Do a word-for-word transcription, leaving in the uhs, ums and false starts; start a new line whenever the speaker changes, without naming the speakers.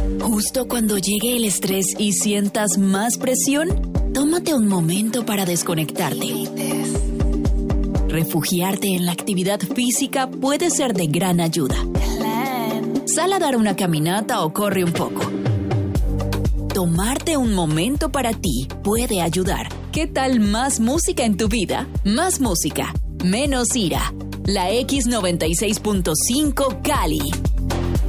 Justo cuando llegue el estrés y sientas más presión, tómate un momento para desconectarte. Refugiarte en la actividad física puede ser de gran ayuda. Sal a dar una caminata o corre un poco. Tomarte un momento para ti puede ayudar. ¿Qué tal más música en tu vida? Más música, menos ira. La X noventa y seis punto cinco Cali.